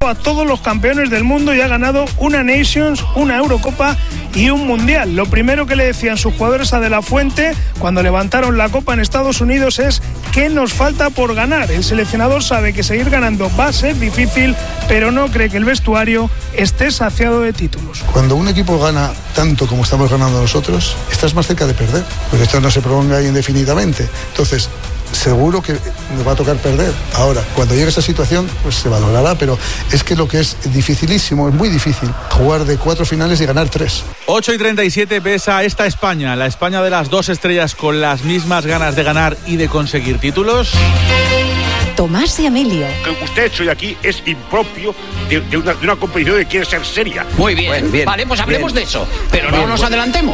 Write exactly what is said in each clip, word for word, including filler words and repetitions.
a todos los campeones del mundo y ha ganado una Nations, una Eurocopa y un Mundial. Lo primero que le decían sus jugadores a De La Fuente cuando levantaron la Copa en Estados Unidos es: ¿qué nos falta por ganar? El seleccionador sabe que seguir ganando va a ser difícil, pero no cree que el vestuario esté saciado de títulos. Cuando un equipo gana tanto como estamos ganando nosotros, estás más cerca de perder, porque esto no se prolonga indefinidamente. Entonces, seguro que nos va a tocar perder. Ahora, cuando llegue esa situación, pues se valorará, pero es que lo que es dificilísimo, es muy difícil, jugar de cuatro finales y ganar tres. ocho y treinta y siete pesa esta España, la España de las dos estrellas con las mismas ganas de ganar y de conseguir títulos. Tomás y Emilio. Que usted hecho hoy aquí es impropio de, de, una, de una competición que quiere ser seria. Muy bien, bueno, bien vale, pues hablemos bien de eso, pero bien, no nos bueno. adelantemos.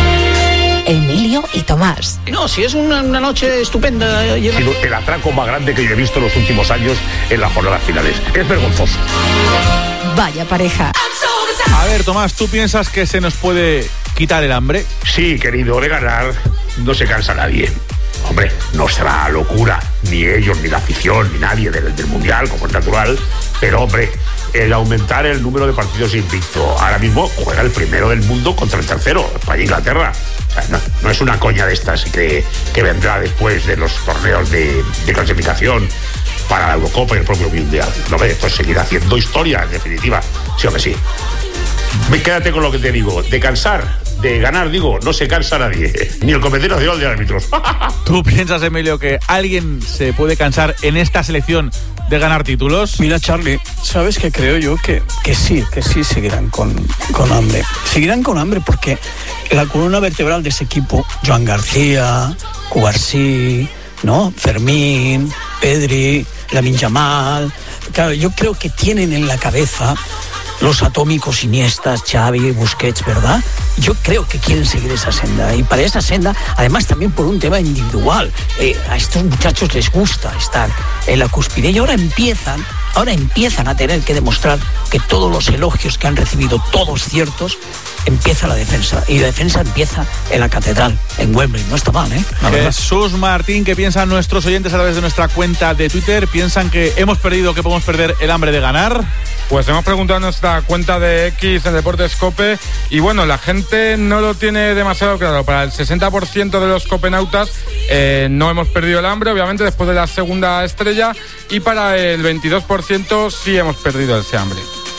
Emilio y Tomás. No, si es una, una noche estupenda. Llena... El atraco más grande que yo he visto en los últimos años en las jornadas finales. Es vergonzoso. Vaya pareja. A ver, Tomás, ¿tú piensas que se nos puede quitar el hambre? Sí, querido, de ganar no se cansa nadie. Hombre, no será locura, ni ellos, ni la afición, ni nadie del, del Mundial, como es natural, pero hombre, el aumentar el número de partidos invicto. Ahora mismo juega el primero del mundo contra el tercero, España e Inglaterra. O sea, no, no es una coña de estas que, que vendrá después de los torneos de, de clasificación para la Eurocopa y el propio Mundial. No ve, esto seguirá haciendo historia, en definitiva, sí o que sí. Quédate con lo que te digo, de cansar, de ganar, digo, no se cansa nadie, ni el Comité Nacional de Árbitros. ¿Tú piensas, Emilio, que alguien se puede cansar en esta selección de ganar títulos? Mira, Charlie, ¿sabes qué creo yo? Que, que sí, que sí seguirán con, con hambre. Seguirán con hambre porque la columna vertebral de ese equipo, Joan García, Cubarsí, ¿no? Fermín, Pedri, Lamine Yamal, claro, yo creo que tienen en la cabeza los atómicos Iniestas, Xavi, Busquets, ¿verdad? Yo creo que quieren seguir esa senda. Y para esa senda, además también por un tema individual. Eh, a estos muchachos les gusta estar en la cúspide. Y ahora empiezan, ahora empiezan a tener que demostrar que todos los elogios que han recibido, todos ciertos, empieza la defensa. Y la defensa empieza en la Catedral, en Wembley. No está mal, ¿eh? Jesús Martín, ¿qué piensan nuestros oyentes a través de nuestra cuenta de Twitter? ¿Piensan que hemos perdido, que podemos perder el hambre de ganar? Pues hemos preguntado en nuestra cuenta de X en Deportes Cope y bueno, la gente no lo tiene demasiado claro. Para el sesenta por ciento de los copenautas eh, no hemos perdido el hambre, obviamente después de la segunda estrella, y para el veintidós por ciento sí hemos perdido ese hambre.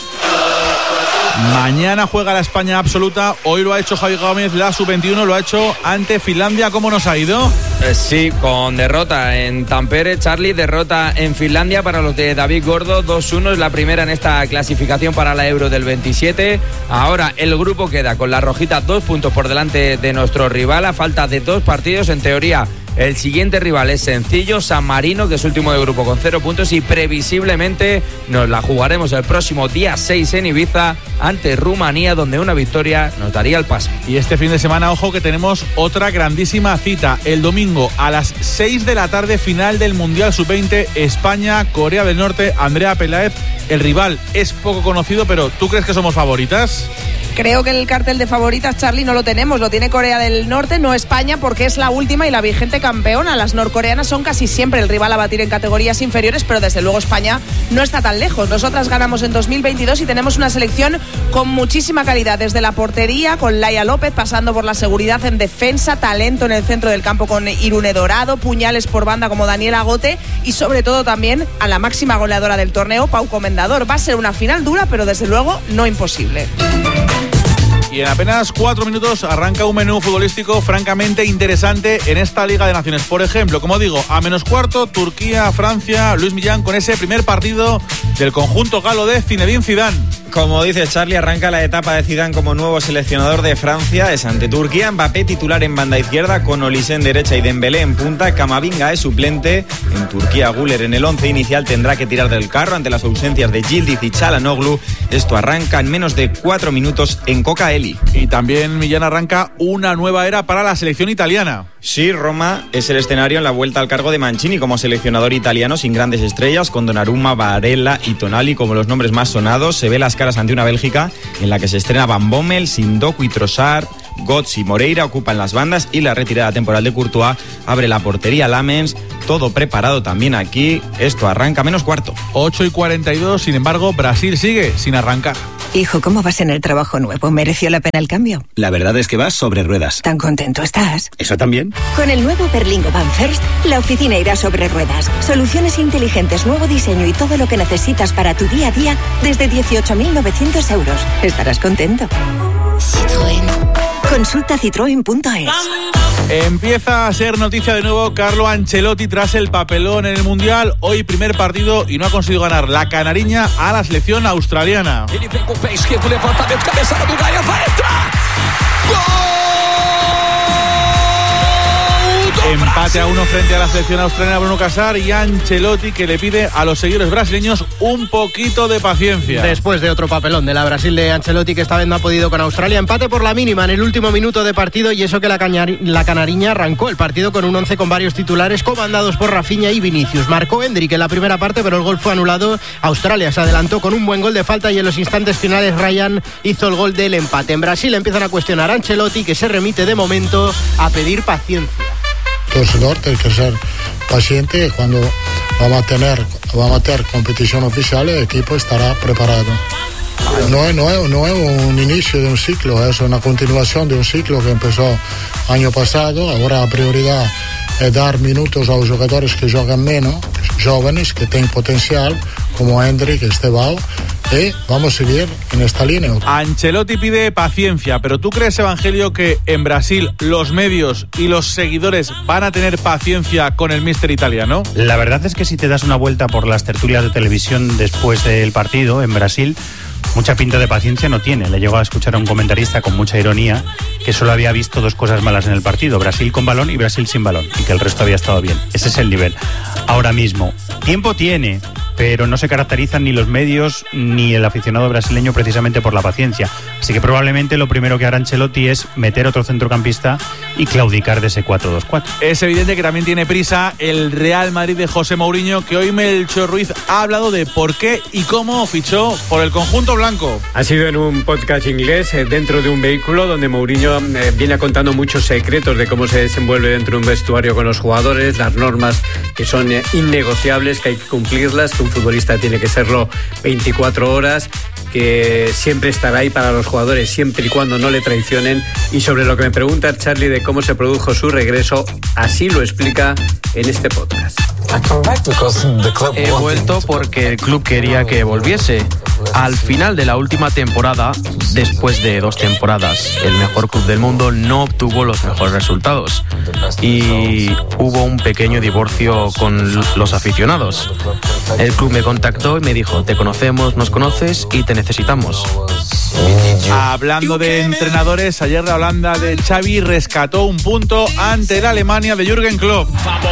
Mañana juega la España absoluta. Hoy lo ha hecho Javi Gómez, la sub veintiuno lo ha hecho ante Finlandia. ¿Cómo nos ha ido? Eh, sí, con derrota en Tampere, Charlie, derrota en Finlandia para los de David Gordo, dos uno, es la primera en esta clasificación para la Euro del veintisiete. Ahora el grupo queda con la rojita dos puntos por delante de nuestro rival, a falta de dos partidos. En teoría el siguiente rival es sencillo, San Marino, que es último de grupo con cero puntos, y previsiblemente nos la jugaremos el próximo día seis en Ibiza ante Rumanía, donde una victoria nos daría el pase. Y este fin de semana, ojo, que tenemos otra grandísima cita. El domingo a las seis de la tarde, final del Mundial sub veinte, España, Corea del Norte. Andrea Peláez, el rival es poco conocido, pero ¿tú crees que somos favoritas? Creo que el cartel de favoritas, Charlie, no lo tenemos. Lo tiene Corea del Norte, no España, porque es la última y la vigente campeona. Las norcoreanas son casi siempre el rival a batir en categorías inferiores, pero desde luego España no está tan lejos. Nosotras ganamos en dos mil veintidós y tenemos una selección con muchísima calidad, desde la portería con Laia López, pasando por la seguridad en defensa, talento en el centro del campo con Irune Dorado, puñales por banda como Daniela Gote y sobre todo también a la máxima goleadora del torneo, Pau Comendador. Va a ser una final dura, pero desde luego no imposible. Y en apenas cuatro minutos arranca un menú futbolístico francamente interesante en esta Liga de Naciones. Por ejemplo, como digo, a menos cuarto, Turquía, Francia, Luis Millán con ese primer partido del conjunto galo de Zinedine Zidane. Como dice Charlie, arranca la etapa de Zidane como nuevo seleccionador de Francia. Es ante Turquía, Mbappé titular en banda izquierda, con Olise en derecha y Dembélé en punta. Camavinga es suplente. En Turquía, Güler en el once inicial tendrá que tirar del carro ante las ausencias de Yildiz y Çalhanoğlu. Esto arranca en menos de cuatro minutos en Kocaeli. Y también Millán arranca una nueva era para la selección italiana. Sí, Roma es el escenario en la vuelta al cargo de Mancini como seleccionador italiano, sin grandes estrellas, con Donnarumma, Barella y Tonali como los nombres más sonados. Se ve las caras ante una Bélgica en la que se estrena Van Bommel, Sindoku y Trossard, Götze y Moreira ocupan las bandas y la retirada temporal de Courtois abre la portería. Lamens, todo preparado también aquí. Esto arranca menos cuarto. ocho y cuarenta y dos, sin embargo, Brasil sigue sin arrancar. Hijo, ¿cómo vas en el trabajo nuevo? ¿Mereció la pena el cambio? La verdad es que vas sobre ruedas. ¿Tan contento estás? ¿Eso también? Con el nuevo Berlingo Van First, la oficina irá sobre ruedas. Soluciones inteligentes, nuevo diseño y todo lo que necesitas para tu día a día desde dieciocho mil novecientos euros. Estarás contento. Citroën. Consulta citroen punto es. Empieza a ser noticia de nuevo Carlo Ancelotti tras el papelón en el Mundial. Hoy primer partido y no ha conseguido ganar la canariña a la selección australiana. Empate a uno frente a la selección australiana. Bruno Casar y Ancelotti, que le pide a los seguidores brasileños un poquito de paciencia. Después de otro papelón de la Brasil de Ancelotti, que esta vez no ha podido con Australia. Empate por la mínima en el último minuto de partido, y eso que la, cañari- la canariña arrancó el partido con un once con varios titulares comandados por Rafinha y Vinicius. Marcó Endrick en la primera parte, pero el gol fue anulado. Australia se adelantó con un buen gol de falta y en los instantes finales Ryan hizo el gol del empate. En Brasil empiezan a cuestionar a Ancelotti, que se remite de momento a pedir paciencia. Torcedor tiene que ser paciente. Cuando vamos a tener vamos a tener competición oficial, el equipo estará preparado. No es, no, es, no es un inicio de un ciclo, es una continuación de un ciclo que empezó año pasado. Ahora la prioridad es dar minutos a los jugadores que juegan menos, jóvenes, que tienen potencial, como Endrick, Estevao, y vamos a seguir en esta línea. Ancelotti pide paciencia, pero ¿tú crees, Evangelio, que en Brasil los medios y los seguidores van a tener paciencia con el míster italiano? La verdad es que si te das una vuelta por las tertulias de televisión después del partido en Brasil, mucha pinta de paciencia no tiene. Le llegó a escuchar a un comentarista con mucha ironía que solo había visto dos cosas malas en el partido: Brasil con balón y Brasil sin balón, y que el resto había estado bien. Ese es el nivel. Ahora mismo, tiempo tiene, pero no se caracterizan ni los medios ni el aficionado brasileño precisamente por la paciencia. Así que probablemente lo primero que hará Ancelotti es meter otro centrocampista y claudicar de ese cuatro dos cuatro. Es evidente que también tiene prisa el Real Madrid de José Mourinho, que hoy Melchor Ruiz ha hablado de por qué y cómo fichó por el conjunto blanco. Ha sido en un podcast inglés, eh, dentro de un vehículo, donde Mourinho eh, viene contando muchos secretos de cómo se desenvuelve dentro de un vestuario con los jugadores, las normas que son eh, innegociables, que hay que cumplirlas, que un futbolista tiene que serlo veinticuatro horas, que siempre estará ahí para los jugadores, siempre y cuando no le traicionen. Y sobre lo que me pregunta Charlie de cómo se produjo su regreso, así lo explica en este podcast. He vuelto porque el club quería que volviese. Al final de la última temporada, después de dos temporadas, el mejor club del mundo no obtuvo los mejores resultados y hubo un pequeño divorcio con los aficionados. El club me contactó y me dijo: te conocemos, nos conoces y te necesitamos. Hablando de entrenadores, ayer la Holanda de Xavi rescató un punto ante la Alemania de Jürgen Klopp.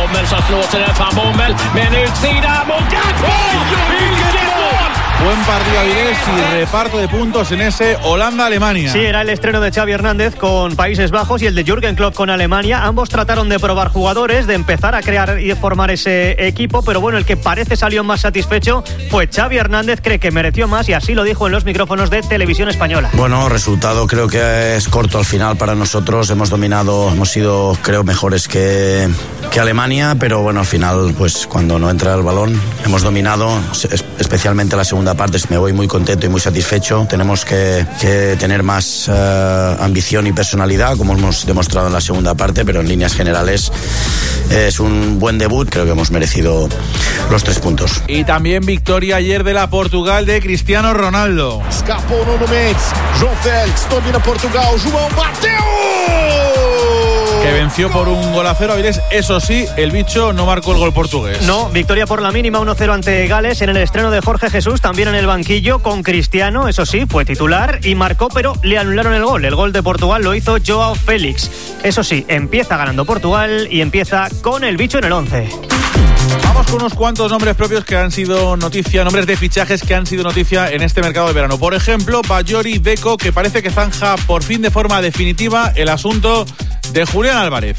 Buen partido, Avilés, y reparto de puntos en ese Holanda-Alemania. Sí, era el estreno de Xavi Hernández con Países Bajos y el de Jürgen Klopp con Alemania. Ambos trataron de probar jugadores, de empezar a crear y de formar ese equipo, pero bueno, el que parece salió más satisfecho fue Xavi Hernández. Cree que mereció más y así lo dijo en los micrófonos de Televisión Española. Bueno, resultado creo que es corto al final para nosotros. Hemos dominado, hemos sido creo mejores que, que Alemania, pero bueno, al final pues cuando no entra el balón hemos dominado, especialmente la segunda parte. Me voy muy contento y muy satisfecho. Tenemos que, que tener más uh, ambición y personalidad, como hemos demostrado en la segunda parte, pero en líneas generales es un buen debut. Creo que hemos merecido los tres puntos. Y también victoria ayer de la Portugal de Cristiano Ronaldo. Escapou Nuno Mendes, João Félix, domina Portugal, João bateu! Que venció por un gol a cero. Eso sí, el bicho no marcó el gol portugués. No, victoria por la mínima, uno cero ante Gales en el estreno de Jorge Jesús, también en el banquillo con Cristiano. Eso sí, fue titular y marcó, pero le anularon el gol. El gol de Portugal lo hizo João Félix. Eso sí, empieza ganando Portugal y empieza con el bicho en el once. Vamos con unos cuantos nombres propios que han sido noticia, nombres de fichajes que han sido noticia en este mercado de verano. Por ejemplo, Bajori Deco, que parece que zanja por fin de forma definitiva el asunto de Julián Álvarez.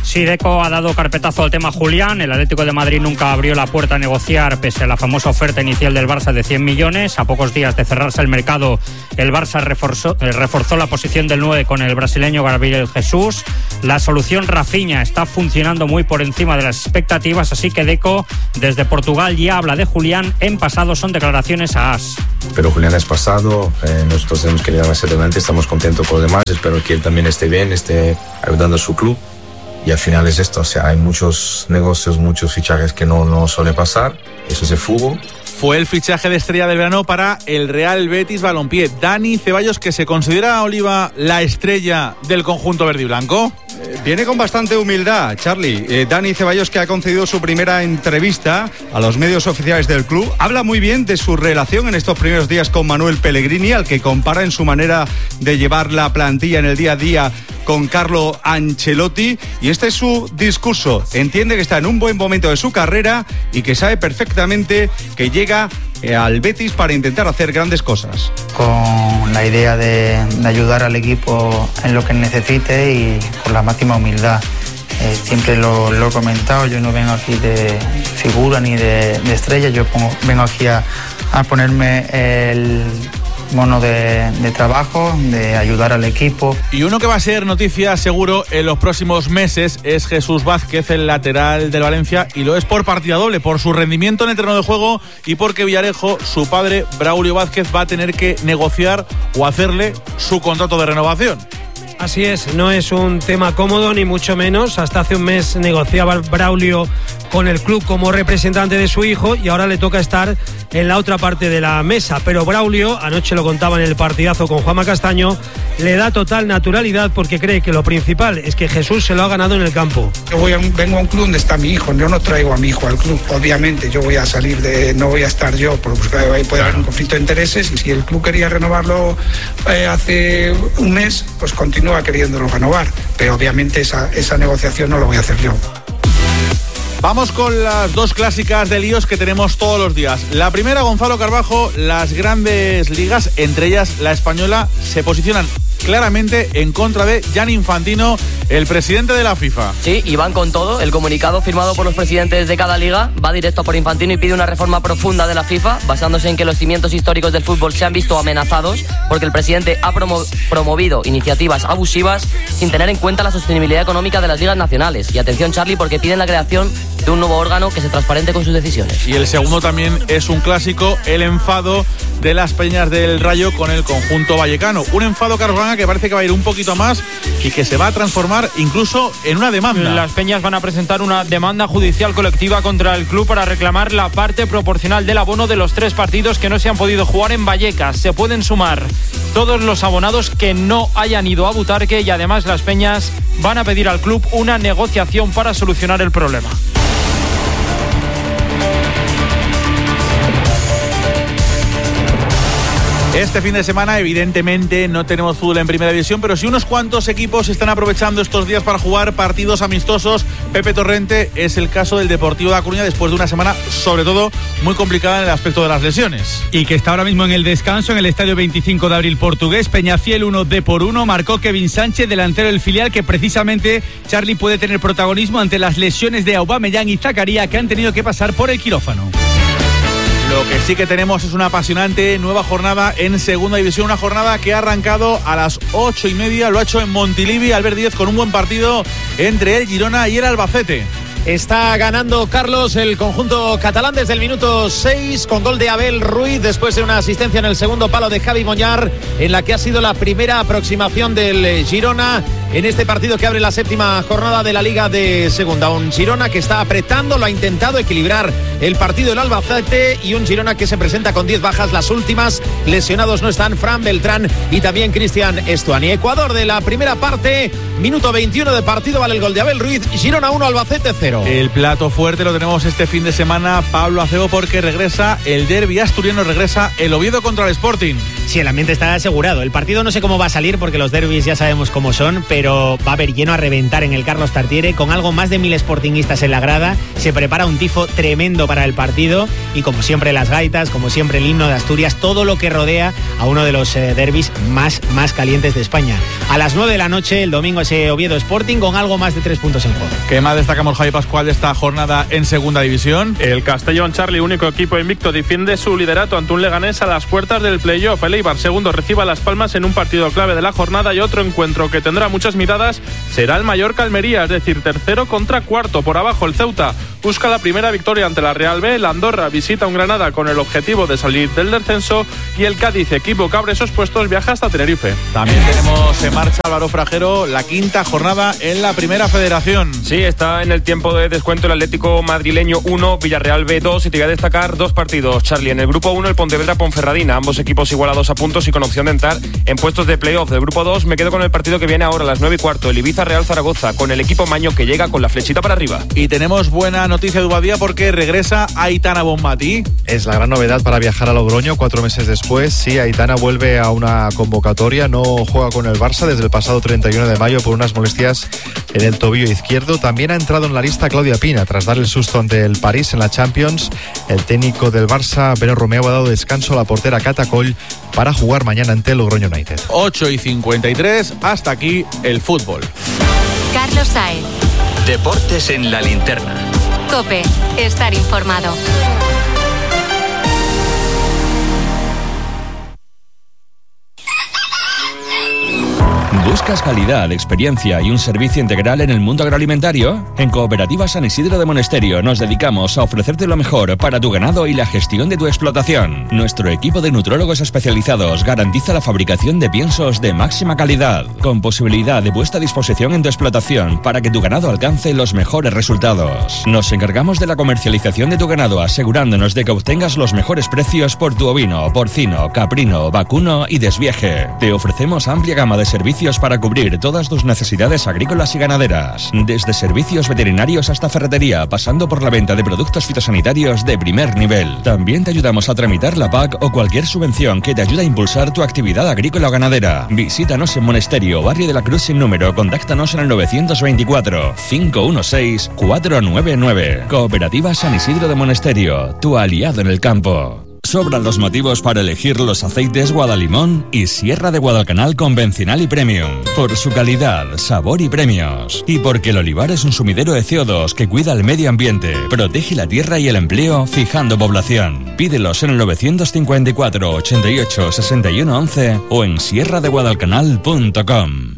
Sí, Deco ha dado carpetazo al tema Julián. El Atlético de Madrid nunca abrió la puerta a negociar pese a la famosa oferta inicial del Barça de cien millones. A pocos días de cerrarse el mercado, el Barça reforzó, eh, reforzó la posición del nueve con el brasileño Gabriel Jesús. La solución Rafinha está funcionando muy por encima de las expectativas, así que Deco desde Portugal ya habla de Julián. En pasado son declaraciones a AS. Pero Julián es pasado, eh, nosotros tenemos que ir más adelante, estamos contentos con los demás, espero que él también esté bien, esté ayudando a su club. Y al final es esto, o sea, hay muchos negocios, muchos fichajes que no, no suele pasar, eso es el fútbol. Fue el fichaje de estrella del verano para el Real Betis Balompié. Dani Ceballos, que se considera, Oliva, la estrella del conjunto verde y blanco. Viene con bastante humildad, Charlie. Eh, Dani Ceballos, que ha concedido su primera entrevista a los medios oficiales del club, habla muy bien de su relación en estos primeros días con Manuel Pellegrini, al que compara en su manera de llevar la plantilla en el día a día con Carlo Ancelotti, y este es su discurso. Entiende que está en un buen momento de su carrera y que sabe perfectamente que llega eh, al Betis para intentar hacer grandes cosas. Con la idea de, de ayudar al equipo en lo que necesite y con la máxima humildad. Eh, siempre lo, lo he comentado, yo no vengo aquí de figura ni de, de estrella, yo pongo, vengo aquí a, a ponerme el mono de, de trabajo, de ayudar al equipo. Y uno que va a ser noticia seguro en los próximos meses es Jesús Vázquez, el lateral del Valencia, y lo es por partida doble, por su rendimiento en el terreno de juego y porque Villarejo, su padre, Braulio Vázquez, va a tener que negociar o hacerle su contrato de renovación. Así es, no es un tema cómodo ni mucho menos. Hasta hace un mes negociaba Braulio con el club como representante de su hijo y ahora le toca estar en la otra parte de la mesa. Pero Braulio, anoche lo contaba en el partidazo con Juanma Castaño, le da total naturalidad porque cree que lo principal es que Jesús se lo ha ganado en el campo. Yo voy a un, vengo a un club donde está mi hijo, yo no traigo a mi hijo al club. Obviamente yo voy a salir de, no voy a estar yo, porque ahí puede haber un conflicto de intereses y si el club quería renovarlo eh, hace un mes, pues continúa queriéndolo renovar. Pero obviamente esa, esa negociación no lo voy a hacer yo. Vamos con las dos clásicas de líos que tenemos todos los días. La primera, Gonzalo Carbajo, las grandes ligas, entre ellas la española, se posicionan claramente en contra de Gianni Infantino, el presidente de la FIFA. Sí, y van con todo. El comunicado firmado por los presidentes de cada liga va directo por Infantino y pide una reforma profunda de la FIFA, basándose en que los cimientos históricos del fútbol se han visto amenazados porque el presidente ha promo- promovido iniciativas abusivas sin tener en cuenta la sostenibilidad económica de las ligas nacionales. Y atención, Charlie, porque piden la creación de un nuevo órgano que sea transparente con sus decisiones. Y el segundo también es un clásico, el enfado de las Peñas del Rayo con el conjunto vallecano. Un enfado, Carlos Banga, que parece que va a ir un poquito más y que se va a transformar incluso en una demanda. Las Peñas van a presentar una demanda judicial colectiva contra el club para reclamar la parte proporcional del abono de los tres partidos que no se han podido jugar en Vallecas. Se pueden sumar todos los abonados que no hayan ido a Butarque y además las Peñas van a pedir al club una negociación para solucionar el problema. Este fin de semana, evidentemente, no tenemos fútbol en primera división, pero sí unos cuantos equipos están aprovechando estos días para jugar partidos amistosos. Pepe Torrente, es el caso del Deportivo de A Coruña, después de una semana, sobre todo, muy complicada en el aspecto de las lesiones. Y que está ahora mismo en el descanso en el estadio veinticinco de abril portugués. Peñafiel uno D por uno, marcó Kevin Sánchez, delantero del filial, que precisamente, Charlie, puede tener protagonismo ante las lesiones de Aubameyang y Zakaria, que han tenido que pasar por el quirófano. Lo que sí que tenemos es una apasionante nueva jornada en segunda división, una jornada que ha arrancado a las ocho y media, lo ha hecho en Montilivi, Albert Díez, con un buen partido entre el Girona y el Albacete. Está ganando Carlos el conjunto catalán desde el minuto seis con gol de Abel Ruiz después de una asistencia en el segundo palo de Javi Moñar, en la que ha sido la primera aproximación del Girona en este partido que abre la séptima jornada de la Liga de Segunda. Un Girona que está apretando, lo ha intentado equilibrar el partido del Albacete, y un Girona que se presenta con diez bajas, las últimas. Lesionados no están Fran Beltrán y también Cristian Estuani. Ecuador de la primera parte, minuto veintiuno de partido, vale el gol de Abel Ruiz. Girona uno, Albacete cero. El plato fuerte lo tenemos este fin de semana, Pablo Acebo, porque regresa el derbi asturiano, regresa el Oviedo contra el Sporting. Sí, el ambiente está asegurado. El partido no sé cómo va a salir porque los derbis ya sabemos cómo son, pero va a haber lleno a reventar en el Carlos Tartiere, con algo más de mil sportinguistas en la grada. Se prepara un tifo tremendo para el partido y, como siempre, las gaitas, como siempre, el himno de Asturias, todo lo que rodea a uno de los eh, derbis más, más calientes de España. A las nueve de la noche, el domingo, ese Oviedo Sporting con algo más de tres puntos en juego. ¿Qué más destacamos, Javi Pascual, de esta jornada en Segunda División? El Castellón, Charlie, único equipo invicto, defiende su liderato ante un Leganés a las puertas del playoff. El Eibar, segundo, reciba Las Palmas en un partido clave de la jornada, y otro encuentro que tendrá muchas miradas será el Mallorca-Almería, es decir, tercero contra cuarto. Por abajo, el Ceuta busca la primera victoria ante la Real B, la Andorra visita un Granada con el objetivo de salir del descenso, y el Cádiz, equipo que abre esos puestos, viaja hasta Tenerife. También tenemos en marcha, Álvaro Frajero, la quinta jornada en la Primera Federación. Sí, está en el tiempo de descuento el Atlético madrileño uno, Villarreal B dos, y te voy a destacar dos partidos, Charlie. En el grupo uno, el Pontevedra-Ponferradina, ambos equipos igualados a puntos y con opción de entrar en puestos de playoff. Del grupo dos me quedo con el partido que viene ahora a las nueve y cuarto, el Ibiza-Real Zaragoza, con el equipo maño que llega con la flechita para arriba. Y tenemos buena noticia de Ubadía porque regresa Aitana Bonmatí. Es la gran novedad para viajar a Logroño cuatro meses después. Sí, Aitana vuelve a una convocatoria, no juega con el Barça desde el pasado treinta y uno de mayo por unas molestias en el tobillo izquierdo. También ha entrado en la lista Claudia Pina tras dar el susto ante el París en la Champions. El técnico del Barça, Beno Romeo, ha dado descanso a la portera Catacol para jugar mañana ante el Logroño United. ocho y cincuenta y tres, hasta aquí el fútbol. Carlos Saez. Deportes en la linterna. COPE, estar informado. ¿Buscas calidad, experiencia y un servicio integral en el mundo agroalimentario? En Cooperativa San Isidro de Monesterio nos dedicamos a ofrecerte lo mejor para tu ganado y la gestión de tu explotación. Nuestro equipo de nutrólogos especializados garantiza la fabricación de piensos de máxima calidad, con posibilidad de puesta a disposición en tu explotación para que tu ganado alcance los mejores resultados. Nos encargamos de la comercialización de tu ganado, asegurándonos de que obtengas los mejores precios por tu ovino, porcino, caprino, vacuno y desvieje. Te ofrecemos amplia gama de servicios para cubrir todas tus necesidades agrícolas y ganaderas, desde servicios veterinarios hasta ferretería, pasando por la venta de productos fitosanitarios de primer nivel. También te ayudamos a tramitar la P A C o cualquier subvención que te ayude a impulsar tu actividad agrícola o ganadera. Visítanos en Monesterio, Barrio de la Cruz sin número. Contáctanos en el novecientos veinticuatro, cinco dieciséis, cuatro nueve nueve. Cooperativa San Isidro de Monesterio, tu aliado en el campo. Sobran los motivos para elegir los aceites Guadalimón y Sierra de Guadalcanal convencional y premium, por su calidad, sabor y premios. Y porque el olivar es un sumidero de C O dos que cuida el medio ambiente, protege la tierra y el empleo, fijando población. Pídelos en el novecientos cincuenta y cuatro, ochenta y ocho, sesenta y uno once o en sierra de guadalcanal punto com.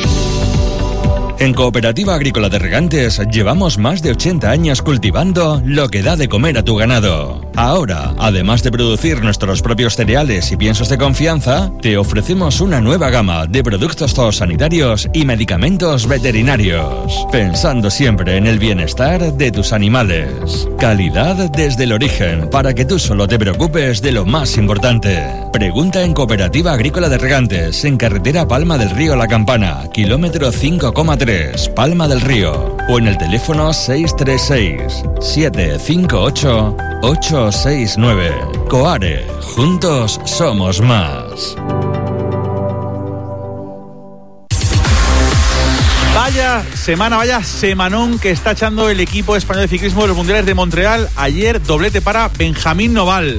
En Cooperativa Agrícola de Regantes llevamos más de ochenta años cultivando lo que da de comer a tu ganado. Ahora, además de producir nuestros propios cereales y piensos de confianza, te ofrecemos una nueva gama de productos zoosanitarios y medicamentos veterinarios, pensando siempre en el bienestar de tus animales. Calidad desde el origen, para que tú solo te preocupes de lo más importante. Pregunta en Cooperativa Agrícola de Regantes, en carretera Palma del Río La Campana, kilómetro cinco coma tres, Palma del Río, o en el teléfono seis tres seis, siete cinco ocho, ocho seis nueve. Coare, juntos somos más. Vaya semana, vaya semanón que está echando el equipo español de ciclismo de los Mundiales de Montreal. Ayer doblete para Benjamín Noval.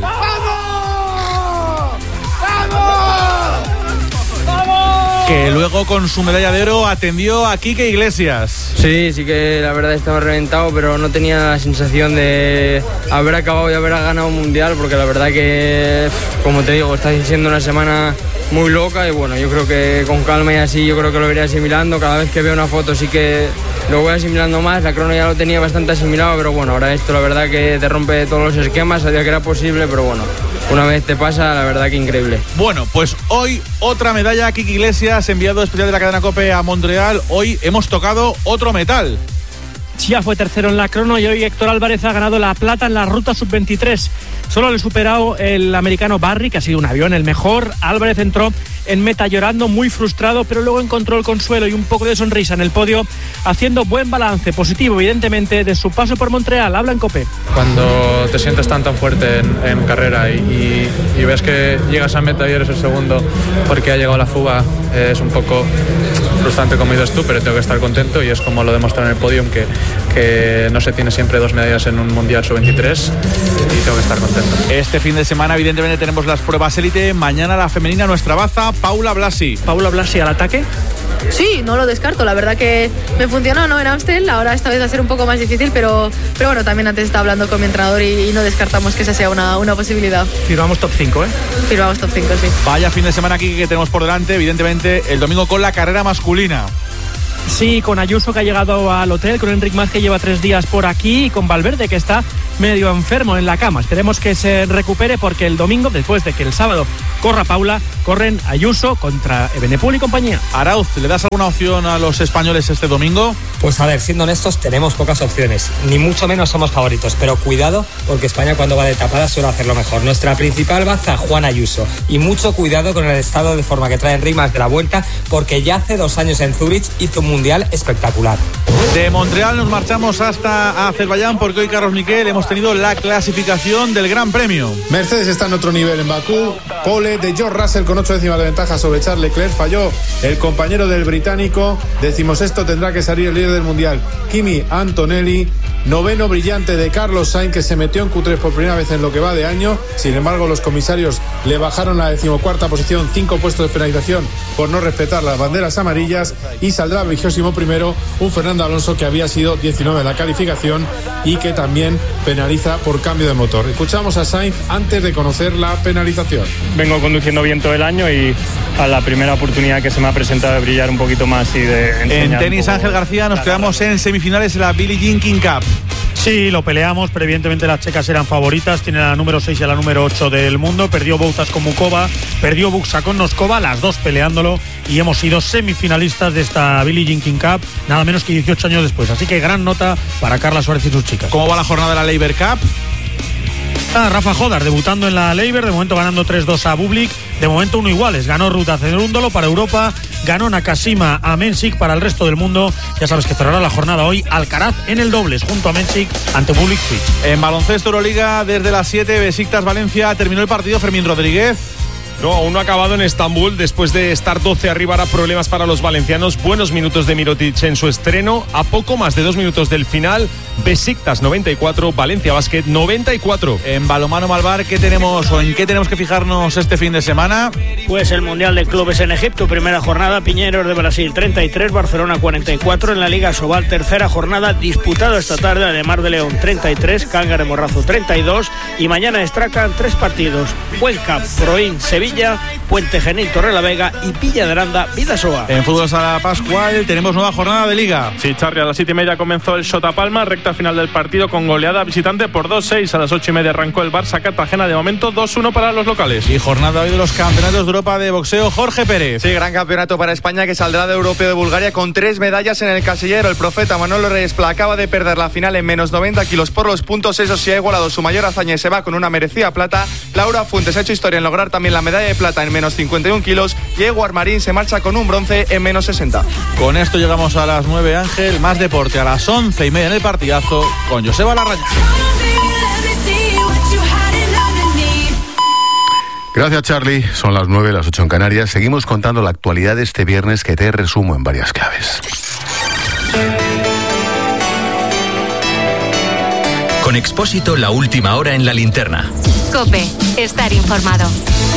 Que luego con su medalla de oro atendió a Quique Iglesias. Sí, sí que la verdad estaba reventado, pero no tenía la sensación de haber acabado y haber ganado un mundial, porque la verdad que, como te digo, está siendo una semana muy loca y bueno, yo creo que con calma y así yo creo que lo iré asimilando. Cada vez que veo una foto sí que lo voy asimilando más. La crono ya lo tenía bastante asimilado, pero bueno, ahora esto la verdad que te rompe todos los esquemas. Sabía que era posible, pero bueno, una vez te pasa, la verdad que increíble. Bueno, pues hoy otra medalla. Quique Iglesias, enviado especial de la cadena COPE a Montreal. Hoy hemos tocado otro metal. Ya fue tercero en la crono y hoy Héctor Álvarez ha ganado la plata en la ruta sub veintitrés. Solo le ha superado el americano Barry, que ha sido un avión el mejor. Álvarez entró en meta llorando, muy frustrado, pero luego encontró el consuelo y un poco de sonrisa en el podio, haciendo buen balance positivo, evidentemente, de su paso por Montreal. Habla en COPE. Cuando te sientes tan tan fuerte en, en carrera y, y, y ves que llegas a meta y eres el segundo porque ha llegado la fuga, eh, es un poco frustrante, como dices tú, pero tengo que estar contento y es como lo demuestra en el podium, que, que no se tiene siempre dos medallas en un Mundial sub veintitrés y tengo que estar contento. Este fin de semana evidentemente tenemos las pruebas élite. Mañana la femenina, nuestra baza, Paula Blasi. Paula Blasi al ataque. Sí, no lo descarto, la verdad que me funcionó, ¿no? En Amstel, ahora esta vez va a ser un poco más difícil, pero, pero bueno, también antes estaba hablando con mi entrenador y, y no descartamos que esa sea una, una posibilidad. Firmamos top cinco, ¿eh? Firmamos top cinco, sí. Vaya fin de semana aquí que tenemos por delante, evidentemente el domingo con la carrera masculina. Sí, con Ayuso, que ha llegado al hotel, con Enric Mas, que lleva tres días por aquí, y con Valverde, que está medio enfermo en la cama. Esperemos que se recupere, porque el domingo, después de que el sábado corra Paula, corren Ayuso contra Evenepoel y compañía. Arauz, ¿le das alguna opción a los españoles este domingo? Pues a ver, siendo honestos, tenemos pocas opciones, ni mucho menos somos favoritos, pero cuidado, porque España cuando va de tapada suele hacerlo mejor. Nuestra principal baza, Juan Ayuso, y mucho cuidado con el estado de forma que trae Enric Mas de la Vuelta, porque ya hace dos años en Zurich hizo un mundial espectacular. De Montreal nos marchamos hasta Azerbaiyán, porque hoy, Carlos Miquel, hemos tenido la clasificación del Gran Premio. Mercedes está en otro nivel en Bakú. Pole de George Russell con ocho décimas de ventaja sobre Charles Leclerc. Falló el compañero del británico. Decimosexto tendrá que salir el líder del mundial, Kimi Antonelli. Noveno brillante de Carlos Sainz, que se metió en Q tres por primera vez en lo que va de año. Sin embargo, los comisarios le bajaron la decimocuarta posición, cinco puestos de penalización por no respetar las banderas amarillas, y saldrá vigésimo primero un Fernando Alonso que había sido diecinueve en la calificación y que también penaliza por cambio de motor. Escuchamos a Sainz antes de conocer la penalización. Vengo conduciendo bien todo el año y a la primera oportunidad que se me ha presentado de brillar un poquito más y de enseñar. En tenis, Ángel García, nos quedamos en semifinales de la Billie Jean King Cup. Sí, lo peleamos, pero evidentemente las checas eran favoritas. Tiene la número seis y a la número ocho del mundo. Perdió Bouzas con Mukova, perdió Buxa con Noskova, las dos peleándolo, y hemos sido semifinalistas de esta Billie Jean King Cup, nada menos que dieciocho años después. Así que gran nota para Carla Suárez y sus chicas. ¿Cómo va la jornada de la Laver Cup? Ah, Rafa Jodar debutando en la Laver, de momento ganando tres dos a Bublik, de momento uno iguales. Ganó Ruta Cerúndolo para Europa, ganó Nakashima a Mensik para el resto del mundo. Ya sabes que cerrará la jornada hoy Alcaraz en el dobles junto a Mensik ante Bublik. En baloncesto Euroliga, desde las siete, Besiktas Valencia, terminó el partido. Fermín Rodríguez. No, aún no ha acabado en Estambul. Después de estar doce arriba, hará problemas para los valencianos. Buenos minutos de Mirotic en su estreno. A poco más de dos minutos del final, Besiktas noventa y cuatro, Valencia Basket noventa y cuatro. En balonmano Malvar, ¿qué tenemos o en qué tenemos que fijarnos este fin de semana? Pues el Mundial de Clubes en Egipto, primera jornada, Piñeros de Brasil treinta y tres, Barcelona cuarenta y cuatro. En la Liga Sobal, tercera jornada, disputado esta tarde, Ademar de León treinta y tres, Calgar de Morrazo treinta y dos, y mañana destacan tres partidos: Cuenca, Proín, Sevilla, Puente Genil, Torrelavega y Villa de Aranda, Vidasoa. En fútbol sala Pascual tenemos nueva jornada de Liga. Sí, Charly, a las siete y media comenzó el Sota Palma, recta final del partido con goleada visitante por dos seis. A las ocho y media arrancó el Barça Cartagena, de momento dos uno para los locales. Y jornada hoy de los campeonatos de Europa de boxeo, Jorge Pérez. Sí, gran campeonato para España, que saldrá de Europeo de Bulgaria con tres medallas en el casillero. El profeta Manolo Reyes Pla acaba de perder la final en menos noventa kilos por los puntos. Eso sí, ha igualado su mayor hazaña y se va con una merecida plata. Laura Fuentes ha hecho historia en lograr también la medalla de plata en menos cincuenta y uno kilos, y Eguard Marín se marcha con un bronce en menos sesenta. Con esto llegamos a las nueve, Ángel. Más deporte a las once y media en el partidazo con Joseba Larrañaga. Gracias, Charly. Son las nueve, las ocho en Canarias. Seguimos contando la actualidad de este viernes, que te resumo en varias claves. Con Expósito, la última hora en la linterna. COPE, estar informado.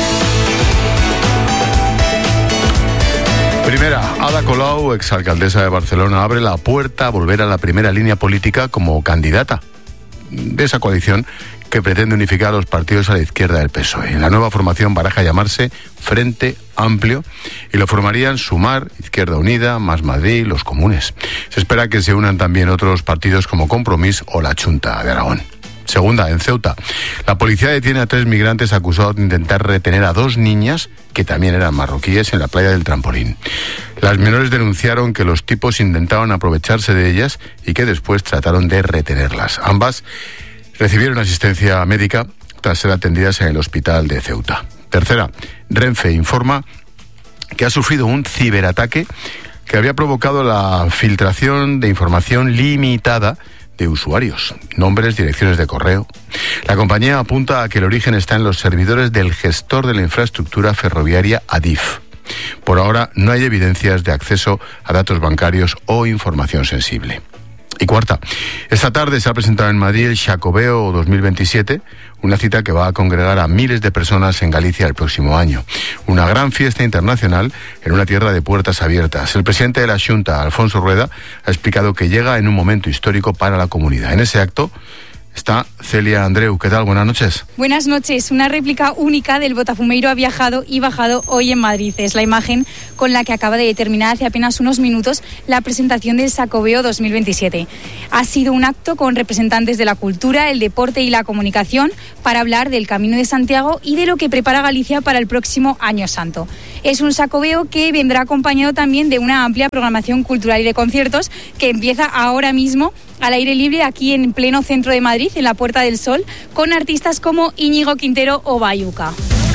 Primera, Ada Colau, exalcaldesa de Barcelona, abre la puerta a volver a la primera línea política como candidata de esa coalición que pretende unificar a los partidos a la izquierda del P S O E. En la nueva formación baraja llamarse Frente Amplio, y lo formarían Sumar, Izquierda Unida, Más Madrid, Los Comunes. Se espera que se unan también otros partidos como Compromís o la Chunta de Aragón. Segunda, en Ceuta, la policía detiene a tres migrantes acusados de intentar retener a dos niñas que también eran marroquíes en la playa del Trampolín. Las menores denunciaron que los tipos intentaban aprovecharse de ellas y que después trataron de retenerlas. Ambas recibieron asistencia médica tras ser atendidas en el hospital de Ceuta. Tercera, Renfe informa que ha sufrido un ciberataque que habría provocado la filtración de información limitada de usuarios, nombres, direcciones de correo. La compañía apunta a que el origen está en los servidores del gestor de la infraestructura ferroviaria Adif. Por ahora no hay evidencias de acceso a datos bancarios o información sensible. Y cuarta, esta tarde se ha presentado en Madrid el Xacobeo dos mil veintisiete, una cita que va a congregar a miles de personas en Galicia el próximo año. Una gran fiesta internacional en una tierra de puertas abiertas. El presidente de la Xunta, Alfonso Rueda, ha explicado que llega en un momento histórico para la comunidad. En ese acto está Celia Andreu. ¿Qué tal? Buenas noches. Buenas noches. Una réplica única del Botafumeiro ha viajado y bajado hoy en Madrid. Es la imagen con la que acaba de terminar hace apenas unos minutos la presentación del Xacobeo dos mil veintisiete. Ha sido un acto con representantes de la cultura, el deporte y la comunicación para hablar del Camino de Santiago y de lo que prepara Galicia para el próximo Año Santo. Es un Xacobeo que vendrá acompañado también de una amplia programación cultural y de conciertos que empieza ahora mismo al aire libre aquí en pleno centro de Madrid, en la Puerta del Sol, con artistas como Íñigo Quintero o Bayuca.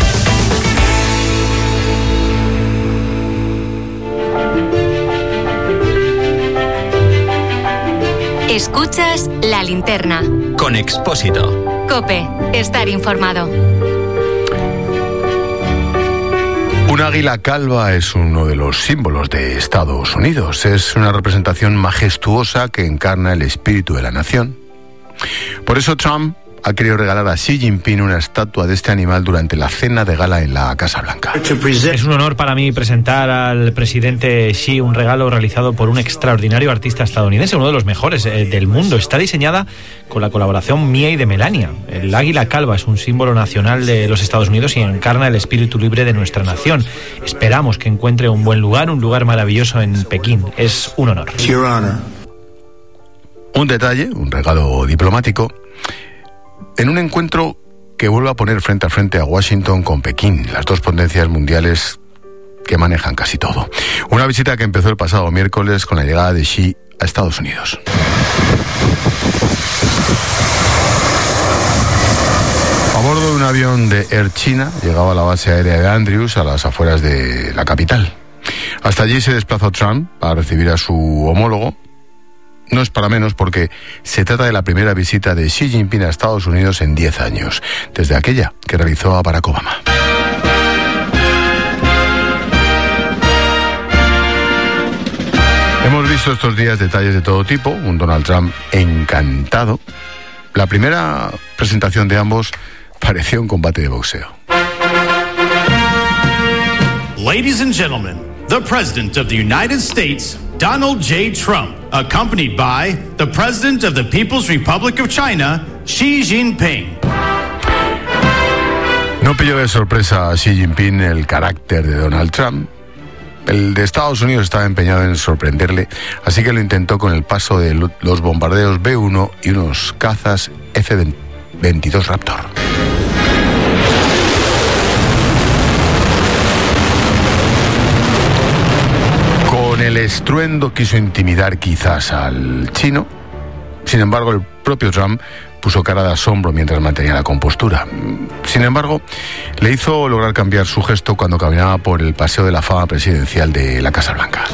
Escuchas La Linterna. Con Expósito. COPE. Estar informado. Un águila calva es uno de los símbolos de Estados Unidos. Es una representación majestuosa que encarna el espíritu de la nación. Por eso Trump ha querido regalar a Xi Jinping una estatua de este animal durante la cena de gala en la Casa Blanca. Es un honor para mí presentar al presidente Xi un regalo realizado por un extraordinario artista estadounidense, uno de los mejores eh, del mundo. Está diseñada con la colaboración mía y de Melania. El águila calva es un símbolo nacional de los Estados Unidos y encarna el espíritu libre de nuestra nación. Esperamos que encuentre un buen lugar, un lugar maravilloso en Pekín. Es un honor. Un detalle, un regalo diplomático, en un encuentro que vuelve a poner frente a frente a Washington con Pekín, las dos potencias mundiales que manejan casi todo. Una visita que empezó el pasado miércoles con la llegada de Xi a Estados Unidos. A bordo de un avión de Air China llegaba a la base aérea de Andrews, a las afueras de la capital. Hasta allí se desplazó Trump para recibir a su homólogo. No es para menos porque se trata de la primera visita de Xi Jinping a Estados Unidos en diez años, desde aquella que realizó a Barack Obama. Hemos visto estos días detalles de todo tipo, un Donald Trump encantado. La primera presentación de ambos parecía un combate de boxeo. Ladies and gentlemen, the President of the United States, Donald J. Trump, accompanied by the President of the People's Republic of China, Xi Jinping. No pilló de sorpresa a Xi Jinping el carácter de Donald Trump. El de Estados Unidos estaba empeñado en sorprenderle, así que lo intentó con el paso de los bombardeos B uno y unos cazas F veintidós Raptor. Con el estruendo quiso intimidar quizás al chino. Sin embargo, el propio Trump puso cara de asombro mientras mantenía la compostura. Sin embargo, le hizo lograr cambiar su gesto cuando caminaba por el Paseo de la Fama presidencial de la Casa Blanca.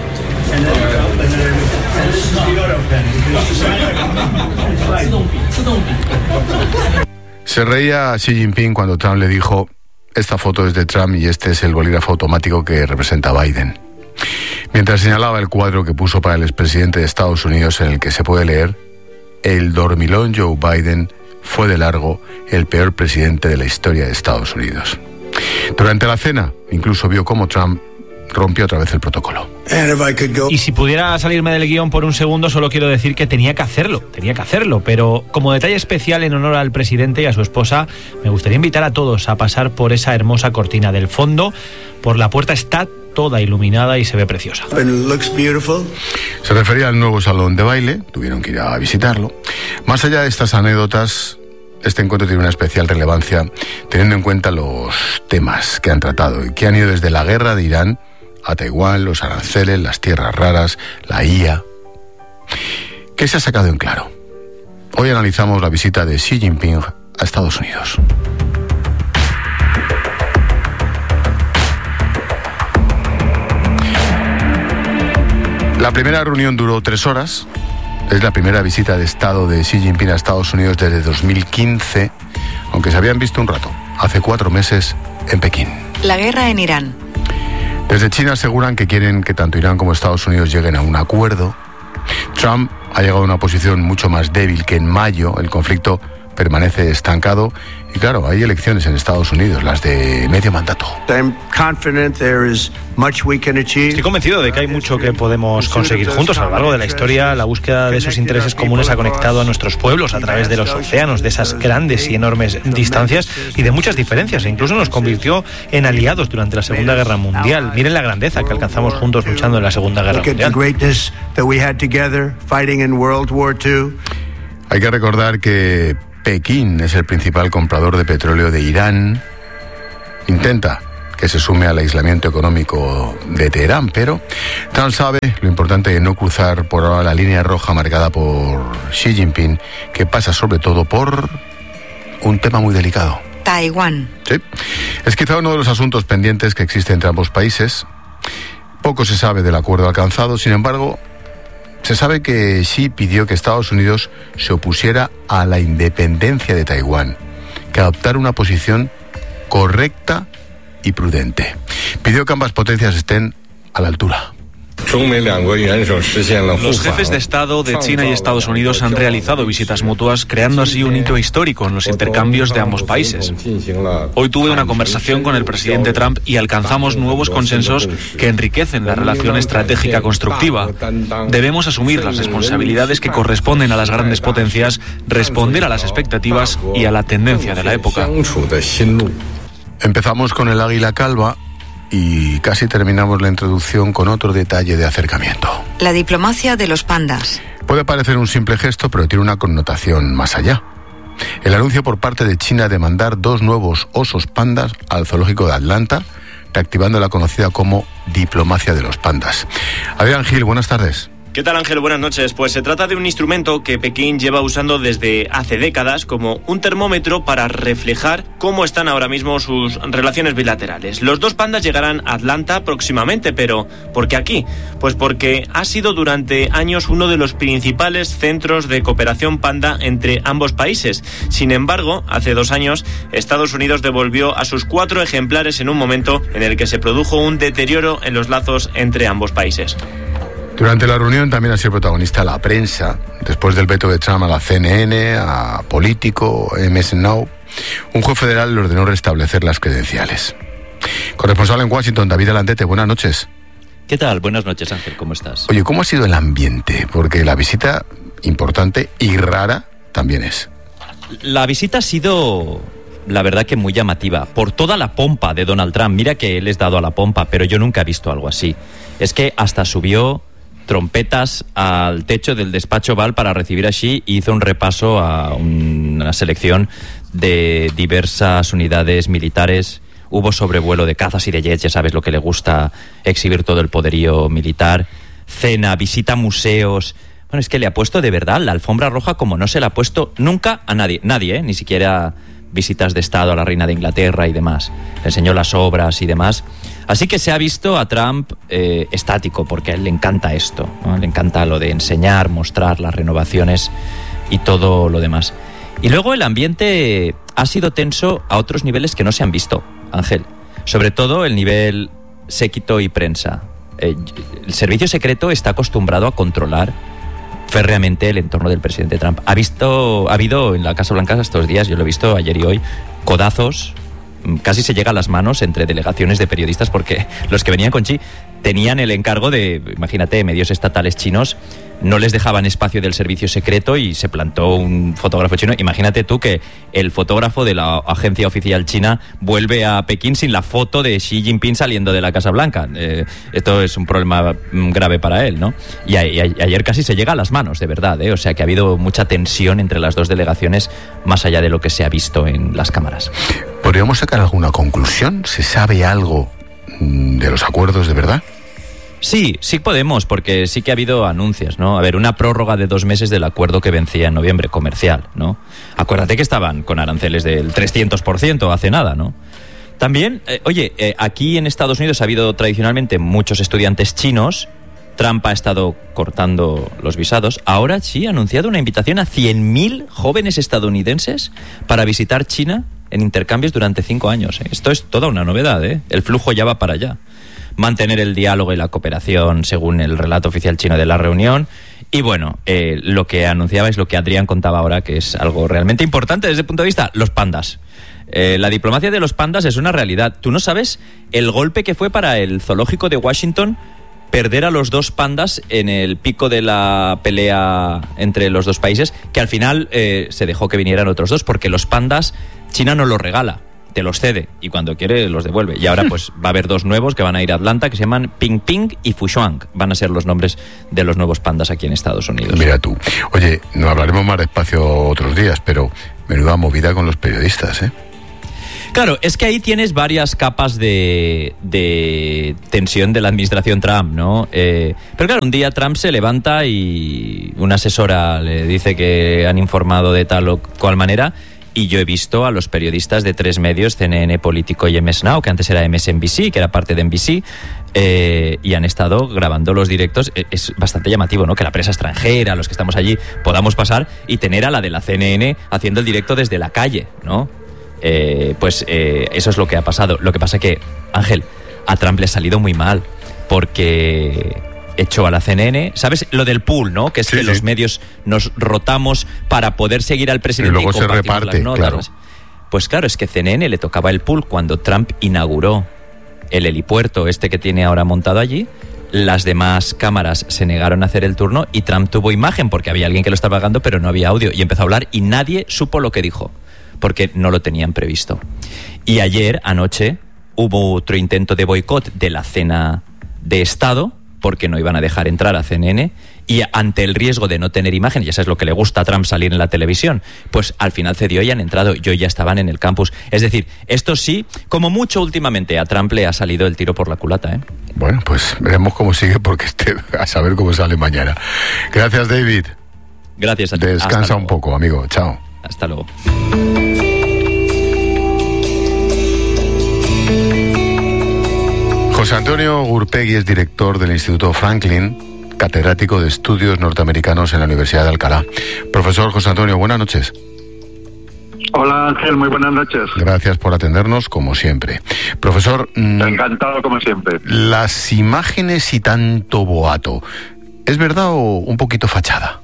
Se reía Xi Jinping cuando Trump le dijo: esta foto es de Trump y este es el bolígrafo automático que representa a Biden. Mientras señalaba el cuadro que puso para el expresidente de Estados Unidos, en el que se puede leer: el dormilón Joe Biden fue de largo el peor presidente de la historia de Estados Unidos. Durante la cena, incluso vio cómo Trump rompió otra vez el protocolo. Y si pudiera salirme del guión por un segundo, solo quiero decir que tenía que hacerlo, tenía que hacerlo, pero como detalle especial en honor al presidente y a su esposa, me gustaría invitar a todos a pasar por esa hermosa cortina del fondo. Por la puerta está toda iluminada y se ve preciosa. Se refería al nuevo salón de baile, tuvieron que ir a visitarlo. Más allá de estas anécdotas, este encuentro tiene una especial relevancia teniendo en cuenta los temas que han tratado y que han ido desde la guerra de Irán a Taiwán, los aranceles, las tierras raras, la I A. ¿Qué se ha sacado en claro? Hoy analizamos la visita de Xi Jinping a Estados Unidos. La primera reunión duró tres horas. Es la primera visita de Estado de Xi Jinping a Estados Unidos desde dos mil quince, aunque se habían visto un rato, hace cuatro meses en Pekín. La guerra en Irán. Desde China aseguran que quieren que tanto Irán como Estados Unidos lleguen a un acuerdo. Trump ha llegado a una posición mucho más débil que en mayo. El conflicto permanece estancado y claro, hay elecciones en Estados Unidos, las de medio mandato. Estoy convencido de que hay mucho que podemos conseguir juntos a lo largo de la historia. La búsqueda de esos intereses comunes ha conectado a nuestros pueblos a través de los océanos, de esas grandes y enormes distancias y de muchas diferencias. E incluso nos convirtió en aliados durante la Segunda Guerra Mundial. Miren la grandeza que alcanzamos juntos luchando en la Segunda Guerra Mundial. Hay que recordar que Pekín es el principal comprador de petróleo de Irán. Intenta que se sume al aislamiento económico de Teherán, pero Trump sabe lo importante de no cruzar por ahora la línea roja marcada por Xi Jinping, que pasa sobre todo por un tema muy delicado. Taiwán. Sí, es quizá uno de los asuntos pendientes que existe entre ambos países. Poco se sabe del acuerdo alcanzado, sin embargo, se sabe que Xi pidió que Estados Unidos se opusiera a la independencia de Taiwán, que adoptara una posición correcta y prudente. Pidió que ambas potencias estén a la altura. Los jefes de Estado de China y Estados Unidos han realizado visitas mutuas, creando así un hito histórico en los intercambios de ambos países. Hoy tuve una conversación con el presidente Trump y alcanzamos nuevos consensos que enriquecen la relación estratégica constructiva. Debemos asumir las responsabilidades que corresponden a las grandes potencias, responder a las expectativas y a la tendencia de la época. Empezamos con el águila calva y casi terminamos la introducción con otro detalle de acercamiento. La diplomacia de los pandas. Puede parecer un simple gesto, pero tiene una connotación más allá. El anuncio por parte de China de mandar dos nuevos osos pandas al zoológico de Atlanta, reactivando la conocida como diplomacia de los pandas. Adrián Gil, buenas tardes. ¿Qué tal, Ángel? Buenas noches. Pues se trata de un instrumento que Pekín lleva usando desde hace décadas como un termómetro para reflejar cómo están ahora mismo sus relaciones bilaterales. Los dos pandas llegarán a Atlanta próximamente, pero ¿por qué aquí? Pues porque ha sido durante años uno de los principales centros de cooperación panda entre ambos países. Sin embargo, hace dos años, Estados Unidos devolvió a sus cuatro ejemplares en un momento en el que se produjo un deterioro en los lazos entre ambos países. Durante la reunión también ha sido protagonista la prensa, después del veto de Trump a la C N N, a Político, M S Now. Un juez federal le ordenó restablecer las credenciales. Corresponsal en Washington, David Alandete, buenas noches. ¿Qué tal? Buenas noches, Ángel, ¿cómo estás? Oye, ¿cómo ha sido el ambiente? Porque la visita importante y rara también es. La visita ha sido, la verdad, que muy llamativa, por toda la pompa de Donald Trump. Mira que él es dado a la pompa, pero yo nunca he visto algo así. Es que hasta subió trompetas al techo del despacho Oval para recibir a Xi y hizo un repaso a una selección de diversas unidades militares. Hubo sobrevuelo de cazas y de jets, ya sabes lo que le gusta, exhibir todo el poderío militar. Cena, visita a museos. Bueno, es que le ha puesto de verdad la alfombra roja como no se la ha puesto nunca a nadie. Nadie, ¿eh? Ni siquiera visitas de Estado a la reina de Inglaterra y demás. Le enseñó las obras y demás. Así que se ha visto a Trump eh, estático, porque a él le encanta esto, ¿no? Le encanta lo de enseñar, mostrar las renovaciones y todo lo demás. Y luego el ambiente ha sido tenso a otros niveles que no se han visto, Ángel. Sobre todo el nivel séquito y prensa. Eh, el servicio secreto está acostumbrado a controlar férreamente el entorno del presidente Trump. Ha visto, ha habido en la Casa Blanca estos días, yo lo he visto ayer y hoy, codazos, casi se llega a las manos entre delegaciones de periodistas, porque los que venían con Xi tenían el encargo de, imagínate, medios estatales chinos, no les dejaban espacio del servicio secreto y se plantó un fotógrafo chino. Imagínate tú que el fotógrafo de la agencia oficial china vuelve a Pekín sin la foto de Xi Jinping saliendo de la Casa Blanca. Eh, esto es un problema grave para él, ¿no? Y, a, y, a, y ayer casi se llega a las manos, de verdad, ¿eh? O sea que ha habido mucha tensión entre las dos delegaciones, más allá de lo que se ha visto en las cámaras. ¿Podríamos sacar alguna conclusión? ¿Se sabe algo de los acuerdos de verdad? Sí, sí podemos, porque sí que ha habido anuncios, ¿no? A ver, una prórroga de dos meses del acuerdo que vencía en noviembre, comercial, ¿no? Acuérdate que estaban con aranceles del trescientos por ciento hace nada, ¿no? También, eh, oye, eh, aquí en Estados Unidos ha habido tradicionalmente muchos estudiantes chinos. Trump ha estado cortando los visados. Ahora sí ha anunciado una invitación a cien mil jóvenes estadounidenses para visitar China en intercambios durante cinco años. Esto es toda una novedad, ¿eh? El flujo ya va para allá. Mantener el diálogo y la cooperación según el relato oficial chino de la reunión. Y bueno, eh, lo que anunciaba es lo que Adrián contaba ahora, que es algo realmente importante desde el punto de vista, los pandas. Eh, la diplomacia de los pandas es una realidad. ¿Tú no sabes el golpe que fue para el zoológico de Washington perder a los dos pandas en el pico de la pelea entre los dos países, que al final eh, se dejó que vinieran otros dos, porque los pandas China no los regala, te los cede y cuando quiere los devuelve. Y ahora pues va a haber dos nuevos que van a ir a Atlanta, que se llaman Ping Ping y Fushuang. Van a ser los nombres de los nuevos pandas aquí en Estados Unidos. Mira tú. Oye, no hablaremos más despacio otros días, pero menuda movida con los periodistas, ¿eh? Claro, es que ahí tienes varias capas de, de tensión de la administración Trump, ¿no? Eh, pero claro, un día Trump se levanta y una asesora le dice que han informado de tal o cual manera, y yo he visto a los periodistas de tres medios, C N N, Político y M S Now, que antes era M S N B C, que era parte de N B C, eh, y han estado grabando los directos. Es bastante llamativo, ¿no? Que la prensa extranjera, los que estamos allí, podamos pasar y tener a la de la C N N haciendo el directo desde la calle, ¿no? Eh, pues eh, eso es lo que ha pasado. Lo que pasa que, Ángel, a Trump le ha salido muy mal, porque echó a la C N N, ¿sabes? Lo del pool, ¿no? Que es sí, que sí. los medios nos rotamos para poder seguir al presidente y luego y se reparte, las notas. Claro. Pues claro, es que C N N le tocaba el pool cuando Trump inauguró el helipuerto este que tiene ahora montado allí. Las demás cámaras se negaron a hacer el turno y Trump tuvo imagen porque había alguien que lo estaba pagando, pero no había audio, y empezó a hablar y nadie supo lo que dijo, porque no lo tenían previsto. Y ayer, anoche, hubo otro intento de boicot de la cena de Estado, porque no iban a dejar entrar a C N N, y ante el riesgo de no tener imagen, ya sabes lo que le gusta a Trump, salir en la televisión, pues al final cedió y han entrado, y hoy ya estaban en el campus. Es decir, esto sí, como mucho últimamente, a Trump le ha salido el tiro por la culata, ¿eh? Bueno, pues veremos cómo sigue, porque este, a saber cómo sale mañana. Gracias, David. Gracias a ti. Descansa un poco, amigo. Chao. Hasta luego. José Antonio Gurpegui es director del Instituto Franklin, catedrático de Estudios Norteamericanos en la Universidad de Alcalá. Profesor José Antonio, buenas noches. Hola Ángel, muy buenas noches. Gracias por atendernos, como siempre. Profesor... Encantado, como siempre. Las imágenes y tanto boato, ¿es verdad o un poquito fachada?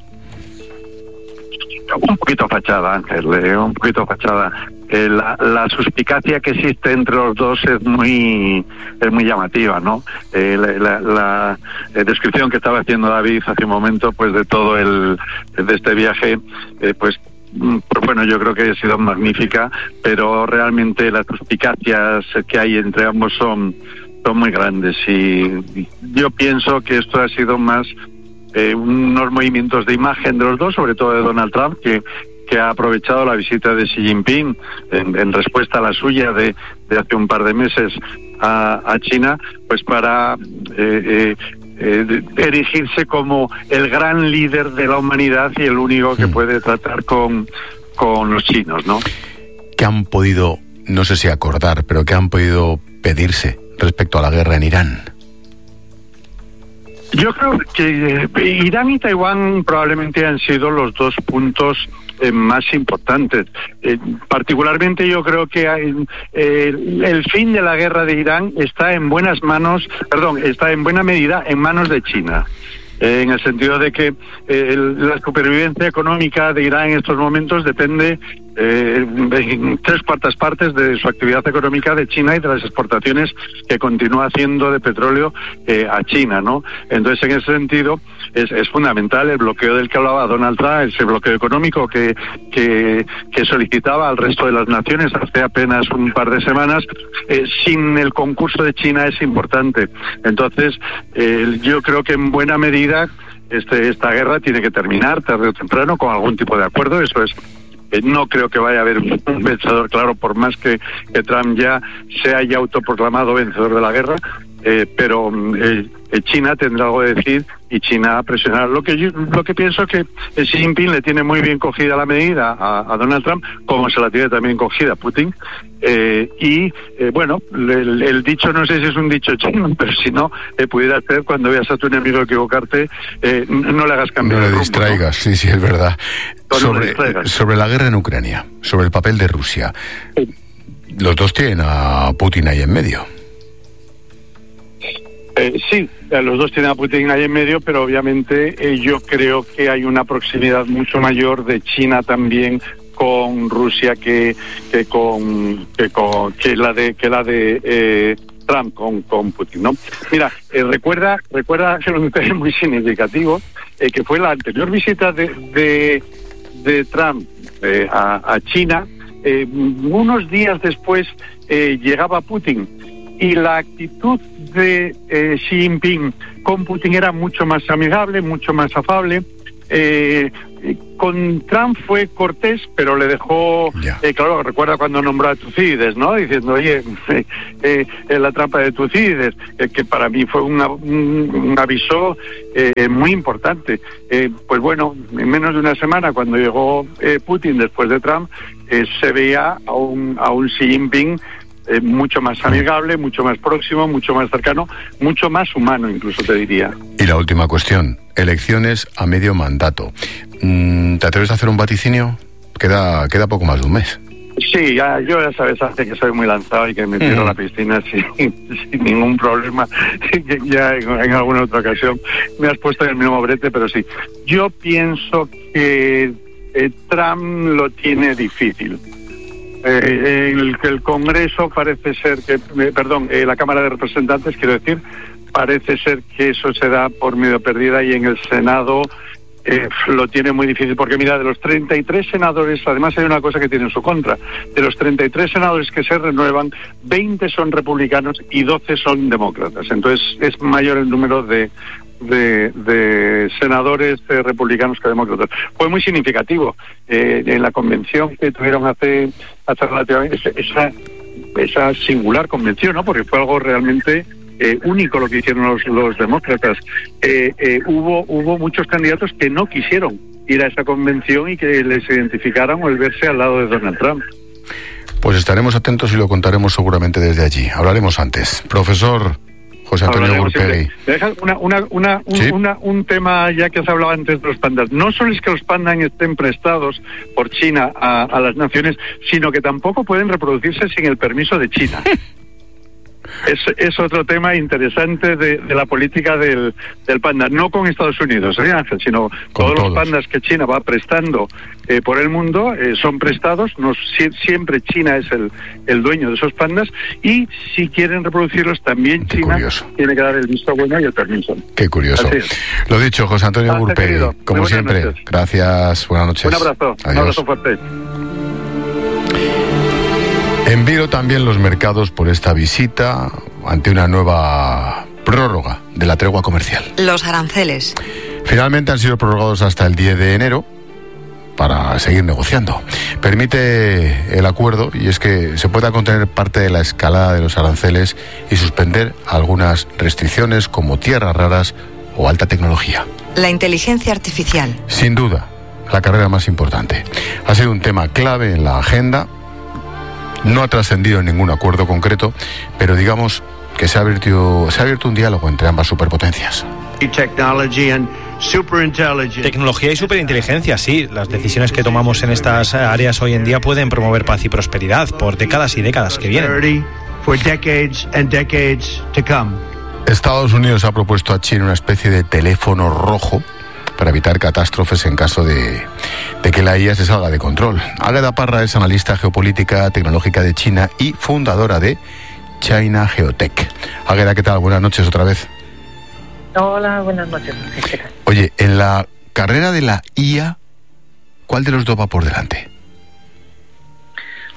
Un poquito fachada, Ángel, eh, un poquito fachada. Eh, la, la suspicacia que existe entre los dos es muy es muy llamativa, ¿no? Eh, la, la, la eh, descripción que estaba haciendo David hace un momento, pues de todo el de este viaje, eh, pues pues bueno, yo creo que ha sido magnífica, pero realmente las suspicacias que hay entre ambos son son muy grandes, y yo pienso que esto ha sido más Eh, unos movimientos de imagen de los dos, sobre todo de Donald Trump, que, que ha aprovechado la visita de Xi Jinping en, en respuesta a la suya de, de hace un par de meses a, a China, pues para eh, eh, eh, erigirse como el gran líder de la humanidad y el único que puede tratar con, con los chinos, ¿no? ¿Qué han podido, no sé si acordar, pero qué han podido pedirse respecto a la guerra en Irán? Yo creo que eh, Irán y Taiwán probablemente han sido los dos puntos eh, más importantes. Eh, particularmente yo creo que hay, eh, el fin de la guerra de Irán está en buenas manos, perdón, está en buena medida en manos de China. Eh, en el sentido de que eh, el, la supervivencia económica de Irán en estos momentos depende eh, en tres cuartas partes de su actividad económica de China y de las exportaciones que continúa haciendo de petróleo eh, a China, ¿no? Entonces, en ese sentido, es, es fundamental el bloqueo del que hablaba Donald Trump, ese bloqueo económico que, que, que solicitaba al resto de las naciones hace apenas un par de semanas. Eh, sin el concurso de China es importante. Entonces, eh, yo creo que en buena medida este, esta guerra tiene que terminar tarde o temprano con algún tipo de acuerdo. Eso es, eh, no creo que vaya a haber un vencedor, claro, por más que, que Trump ya se haya autoproclamado vencedor de la guerra. eh, pero eh, China tendrá algo que decir y China presionará. Lo que yo, lo que pienso es que Xi Jinping le tiene muy bien cogida la medida a, a Donald Trump, como se la tiene también cogida a Putin, eh, y eh, bueno, el, el dicho, no sé si es un dicho chino, pero si no, eh, pudiera ser, cuando veas a tu enemigo equivocarte, eh, no le hagas cambiar no el le rumbo, distraigas, ¿no? Sí, sí, es verdad. Sobre, sobre la guerra en Ucrania, sobre el papel de Rusia, sí. Los dos tienen a Putin ahí en medio. Eh, sí, los dos tienen a Putin ahí en medio, pero obviamente eh, yo creo que hay una proximidad mucho mayor de China también con Rusia que que con que con que la de que la de eh, Trump con con Putin, ¿no? Mira, eh, recuerda recuerda que un detalle muy significativo eh, que fue la anterior visita de de, de Trump eh, a, a China. Eh, unos días después eh, llegaba Putin. Y la actitud de eh, Xi Jinping con Putin era mucho más amigable, mucho más afable. Eh, con Trump fue cortés, pero le dejó, eh, claro, recuerda cuando nombró a Tucídides, ¿no? Diciendo, oye, eh, eh, la trampa de Tucídides, eh, que para mí fue una, un, un aviso eh, muy importante. Eh, pues bueno, en menos de una semana, cuando llegó eh, Putin después de Trump, eh, se veía a un, a un Xi Jinping Eh, mucho más amigable, mucho más próximo, mucho más cercano, mucho más humano, incluso te diría. Y la última cuestión, elecciones a medio mandato. ¿Te atreves a hacer un vaticinio? Queda queda poco más de un mes. Sí, ya, yo ya sabes, hace que soy muy lanzado y que me tiro mm. a la piscina sin, sin ningún problema. Ya en, en alguna otra ocasión me has puesto en el mismo brete, pero sí. Yo pienso que eh, Trump lo tiene difícil. Eh, el, el Congreso parece ser que, eh, perdón, eh, la Cámara de Representantes, quiero decir, parece ser que eso se da por medio perdida, y en el Senado eh, lo tiene muy difícil, porque mira, de los treinta y tres senadores, además hay una cosa que tiene en su contra, de los treinta y tres senadores que se renuevan, veinte son republicanos y doce son demócratas, entonces es mayor el número de De, de senadores eh, republicanos que demócratas. Fue muy significativo eh, en la convención que tuvieron hace, hace relativamente esa, esa singular convención, ¿no? Porque fue algo realmente eh, único lo que hicieron los, los demócratas. Eh, eh, hubo hubo muchos candidatos que no quisieron ir a esa convención y que les identificaran o el verse al lado de Donald Trump. Pues estaremos atentos y lo contaremos seguramente desde allí. Hablaremos antes. Profesor José Antonio Gurpegui. Deja una, una, una, un, ¿Sí? una, un tema ya que se hablaba antes de los pandas. No solo es que los pandas estén prestados por China a, a las naciones, sino que tampoco pueden reproducirse sin el permiso de China. Es, es otro tema interesante de, de la política del, del panda, no con Estados Unidos, ¿eh, Ángel? Sino todos, todos los pandas que China va prestando eh, por el mundo eh, son prestados, no, si, siempre China es el, el dueño de esos pandas, y si quieren reproducirlos también Qué China curioso. Tiene que dar el visto bueno y el permiso. Qué curioso. Lo dicho, José Antonio ah, Gurpegui, como siempre, noches. Gracias, buenas noches. Un abrazo, Adiós. Un abrazo fuerte. En vilo también los mercados por esta visita ante una nueva prórroga de la tregua comercial. Los aranceles. Finalmente han sido prorrogados hasta el diez de enero para seguir negociando. Permite el acuerdo, y es que se pueda contener parte de la escalada de los aranceles y suspender algunas restricciones como tierras raras o alta tecnología. La inteligencia artificial. Sin duda, la carrera más importante. Ha sido un tema clave en la agenda. No ha trascendido en ningún acuerdo concreto, pero digamos que se ha abierto, se ha abierto un diálogo entre ambas superpotencias. Tecnología y superinteligencia, sí. Las decisiones que tomamos en estas áreas hoy en día pueden promover paz y prosperidad por décadas y décadas que vienen. Estados Unidos ha propuesto a China una especie de teléfono rojo para evitar catástrofes en caso de, de que la I A se salga de control. Águeda Parra es analista geopolítica tecnológica de China y fundadora de China Geotech. Águeda, ¿qué tal? Buenas noches otra vez. Hola, buenas noches. ¿Qué tal? Oye, en la carrera de la I A, ¿cuál de los dos va por delante?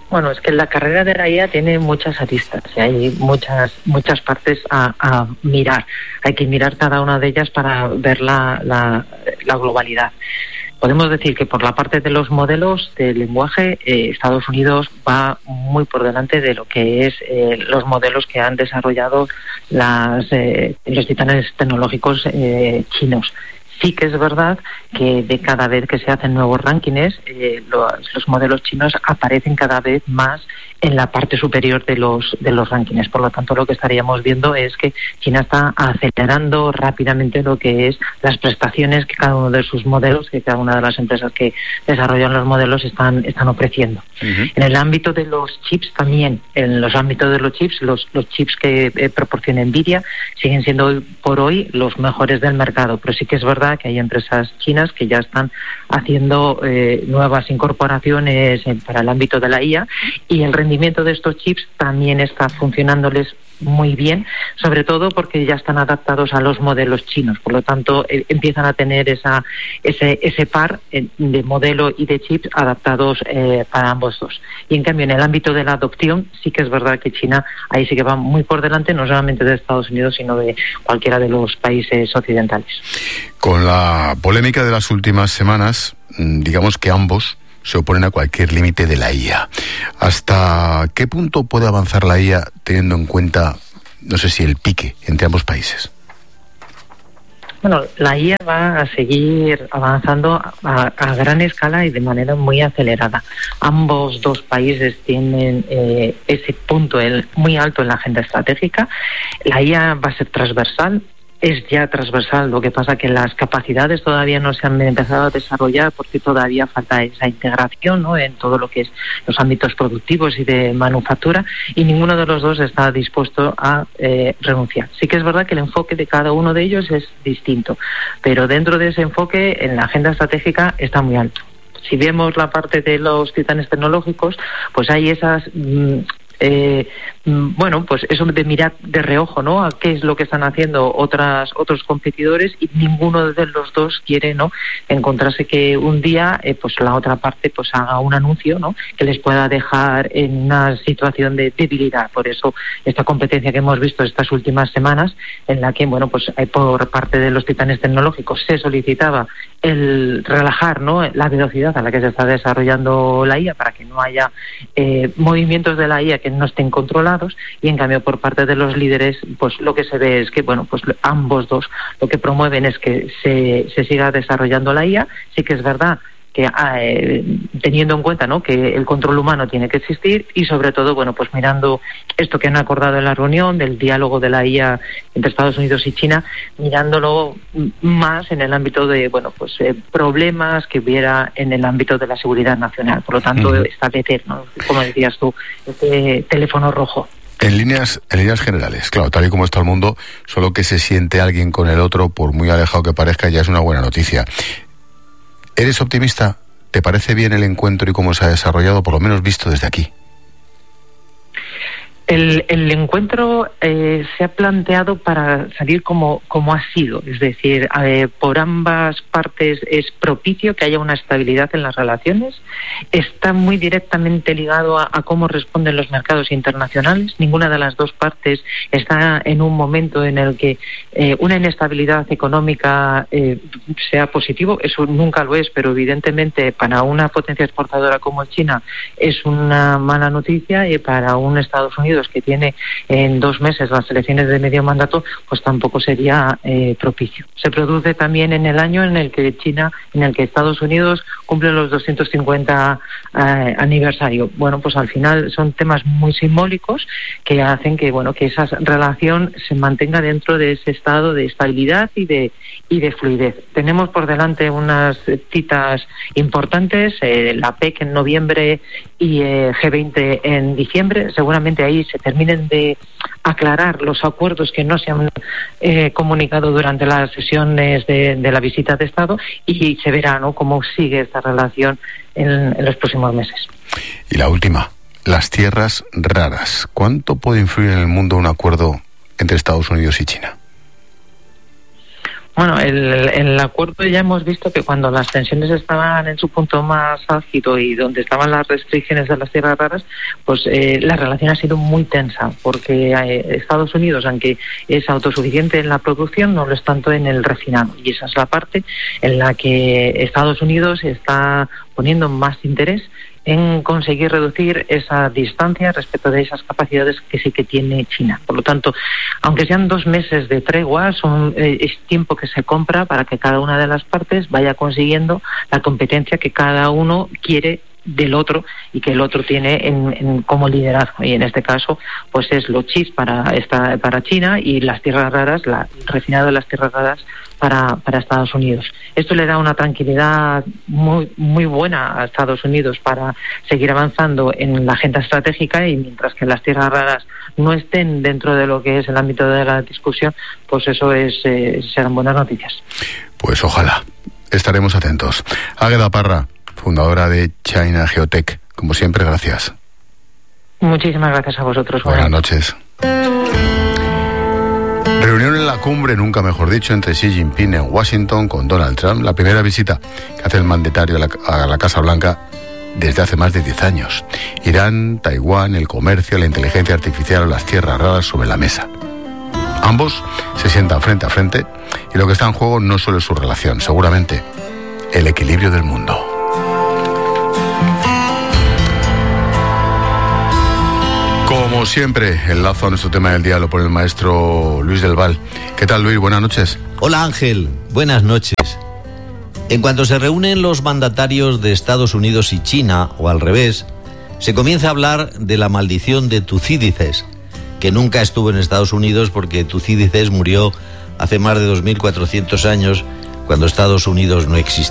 Bueno, es que la carrera de la I A tiene muchas aristas y hay muchas muchas partes a, a mirar. Hay que mirar cada una de ellas para ver la, la, la globalidad. Podemos decir que por la parte de los modelos de lenguaje, eh, Estados Unidos va muy por delante de lo que es eh, los modelos que han desarrollado las, eh, los titanes tecnológicos eh, chinos. Sí que es verdad que de cada vez que se hacen nuevos rankings, eh, los, los modelos chinos aparecen cada vez más en la parte superior de los de los rankings. Por lo tanto, lo que estaríamos viendo es que China está acelerando rápidamente lo que es las prestaciones que cada uno de sus modelos, que cada una de las empresas que desarrollan los modelos están están ofreciendo. Uh-huh. En el ámbito de los chips también, en los ámbitos de los chips, los, los chips que eh, proporciona Nvidia siguen siendo hoy por hoy los mejores del mercado, pero sí que es verdad que hay empresas chinas que ya están haciendo eh, nuevas incorporaciones en, para el ámbito de la I A, y el rendimiento de estos chips también está funcionándoles muy bien, sobre todo porque ya están adaptados a los modelos chinos. Por lo tanto, eh, empiezan a tener esa ese ese par eh, de modelo y de chips adaptados eh, para ambos dos. Y en cambio, en el ámbito de la adopción, sí que es verdad que China ahí sí que va muy por delante, no solamente de Estados Unidos, sino de cualquiera de los países occidentales. Con la polémica de las últimas semanas, digamos que ambos se oponen a cualquier límite de la I A. ¿Hasta qué punto puede avanzar la I A teniendo en cuenta, no sé si el pique entre ambos países? Bueno, la I A va a seguir avanzando a, a gran escala y de manera muy acelerada. Ambos dos países tienen eh, ese punto el, muy alto en la agenda estratégica. La I A va a ser transversal. Es ya transversal, lo que pasa que las capacidades todavía no se han empezado a desarrollar porque todavía falta esa integración, ¿no?, en todo lo que es los ámbitos productivos y de manufactura, y ninguno de los dos está dispuesto a eh, renunciar. Sí que es verdad que el enfoque de cada uno de ellos es distinto, pero dentro de ese enfoque en la agenda estratégica está muy alto. Si vemos la parte de los titanes tecnológicos, pues hay esas... Mmm, Eh, bueno, pues eso de mirar de reojo, ¿no?, a qué es lo que están haciendo otras otros competidores, y ninguno de los dos quiere, ¿no?, encontrarse que un día eh, pues la otra parte pues haga un anuncio, ¿no?, que les pueda dejar en una situación de debilidad. Por eso esta competencia que hemos visto estas últimas semanas, en la que, bueno, pues por parte de los titanes tecnológicos se solicitaba el relajar, ¿no?, la velocidad a la que se está desarrollando la I A para que no haya eh, movimientos de la I A que no estén controlados, y en cambio por parte de los líderes pues lo que se ve es que, bueno, pues ambos dos lo que promueven es que se, se siga desarrollando la I A. Sí que es verdad que eh, teniendo en cuenta, ¿no?, que el control humano tiene que existir, y sobre todo, bueno, pues mirando esto que han acordado en la reunión del diálogo de la I A entre Estados Unidos y China, mirándolo más en el ámbito de, bueno, pues eh, problemas que hubiera en el ámbito de la seguridad nacional. Por lo tanto, uh-huh. establecer, ¿no?, como decías tú, este teléfono rojo. En líneas, en líneas generales, claro, tal y como está el mundo, solo que se siente alguien con el otro, por muy alejado que parezca, ya es una buena noticia. ¿Eres optimista? ¿Te parece bien el encuentro y cómo se ha desarrollado, por lo menos visto desde aquí? El, el encuentro eh, se ha planteado para salir como, como ha sido, es decir, eh, por ambas partes es propicio que haya una estabilidad en las relaciones, está muy directamente ligado a, a cómo responden los mercados internacionales. Ninguna de las dos partes está en un momento en el que eh, una inestabilidad económica eh, sea positivo, eso nunca lo es, pero evidentemente para una potencia exportadora como China es una mala noticia, y para un Estados Unidos que tiene en dos meses las elecciones de medio mandato, pues tampoco sería eh, propicio. Se produce también en el año en el que China, en el que Estados Unidos cumple los doscientos cincuenta eh, aniversario. Bueno, pues al final son temas muy simbólicos que hacen que, bueno, que esa relación se mantenga dentro de ese estado de estabilidad y de y de fluidez. Tenemos por delante unas citas importantes, eh, la P E C en noviembre y eh, G veinte en diciembre. Seguramente ahí se terminen de aclarar los acuerdos que no se han eh, comunicado durante las sesiones de, de la visita de Estado, y se verá, ¿no?, cómo sigue esta relación en, en los próximos meses. Y la última, las tierras raras. ¿Cuánto puede influir en el mundo un acuerdo entre Estados Unidos y China? Bueno, el, el acuerdo ya hemos visto que cuando las tensiones estaban en su punto más álgido y donde estaban las restricciones de las tierras raras, pues eh, la relación ha sido muy tensa, porque eh, Estados Unidos, aunque es autosuficiente en la producción, no lo es tanto en el refinado. Y esa es la parte en la que Estados Unidos está poniendo más interés en conseguir reducir esa distancia respecto de esas capacidades que sí que tiene China. Por lo tanto, aunque sean dos meses de tregua, son, eh, es tiempo que se compra para que cada una de las partes vaya consiguiendo la competencia que cada uno quiere del otro y que el otro tiene en, en como liderazgo, y en este caso pues es los chips para esta, para China, y las tierras raras, la, el refinado de las tierras raras para, para Estados Unidos. Esto le da una tranquilidad muy muy buena a Estados Unidos para seguir avanzando en la agenda estratégica, y mientras que las tierras raras no estén dentro de lo que es el ámbito de la discusión, pues eso es eh, serán buenas noticias. Pues ojalá, estaremos atentos. Águeda Parra, fundadora de China Geotech, como siempre, gracias. Muchísimas gracias a vosotros. Buenas noches. Reunión en la cumbre, nunca mejor dicho, entre Xi Jinping en Washington con Donald Trump, la primera visita que hace el mandatario a la, a la Casa Blanca desde hace más de diez años. Irán, Taiwán, el comercio, la inteligencia artificial o las tierras raras sobre la mesa. Ambos se sientan frente a frente y lo que está en juego no solo es su relación, seguramente el equilibrio del mundo. Como siempre, enlazo a nuestro tema del día lo pone el maestro Luis del Val. ¿Qué tal, Luis? Buenas noches. Hola, Ángel. Buenas noches. En cuanto se reúnen los mandatarios de Estados Unidos y China, o al revés, se comienza a hablar de la maldición de Tucídides, que nunca estuvo en Estados Unidos porque Tucídides murió hace más de dos mil cuatrocientos años, cuando Estados Unidos no existía.